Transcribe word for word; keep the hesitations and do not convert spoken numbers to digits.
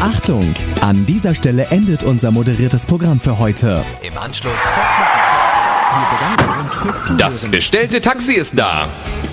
Achtung! An dieser Stelle endet unser moderiertes Programm für heute. Im Anschluss Wir bedanken uns fürs Zuhören. Das bestellte Taxi ist da.